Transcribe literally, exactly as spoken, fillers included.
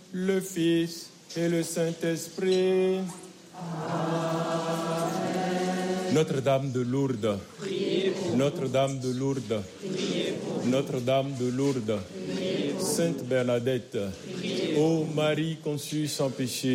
le Fils et le Saint-Esprit. Amen. Notre-Dame de Lourdes, Notre-Dame de Lourdes, Notre-Dame de Lourdes, Sainte Bernadette, ô Marie conçue sans péché,